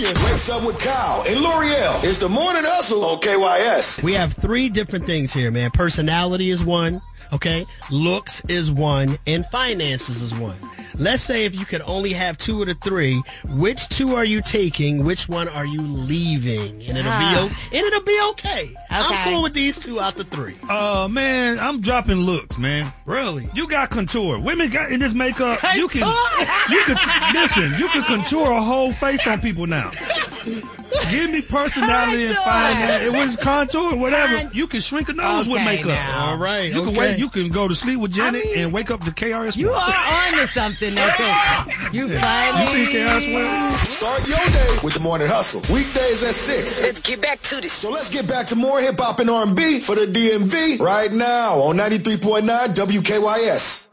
Wakes up with Kyle and L'Oreal. It's the Morning Hustle on KYS. We have three different things here, man. Personality is one, okay? Looks is one, and finances is one. Let's say if you could only have two of the three, which two are you taking? Which one are you leaving? And it'll be okay. I'm cool with these two out the three. Man, I'm dropping looks, man. Really? You got contour. Women got in this makeup. You can listen. You can contour a whole face on people now. Give me personality and finance. It was contour, whatever. You can shrink a nose with makeup. Now. All right. You can wait. You can go to sleep with Janet and wake up to KRS-One. You are on to something, though. You see KRS-One? Start your day with the Morning Hustle. Weekdays at 6. Let's get back to this. So let's get back to more hip hop and R&B for the DMV right now on 93.9 WKYS.